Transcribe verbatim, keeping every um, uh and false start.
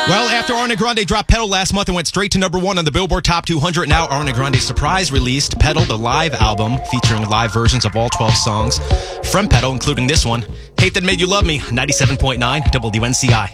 Well, after Ariana Grande dropped Pedal last month and went straight to number one on the Billboard Top two hundred, now Ariana Grande's surprise released Pedal, the live album, featuring live versions of all twelve songs from Pedal, including this one, Hate That Made You Love Me, ninety-seven point nine W N C I.